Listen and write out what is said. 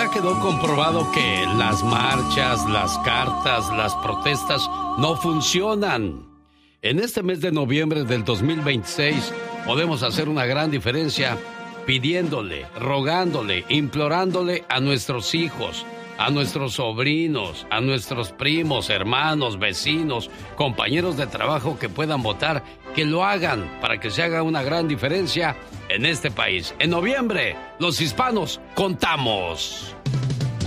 Ya quedó comprobado que las marchas, las cartas, las protestas no funcionan. En este mes de noviembre del 2026 podemos hacer una gran diferencia pidiéndole, rogándole, implorándole a nuestros hijos, a nuestros sobrinos, a nuestros primos, hermanos, vecinos, compañeros de trabajo que puedan votar, que lo hagan para que se haga una gran diferencia en este país. En noviembre, los hispanos contamos.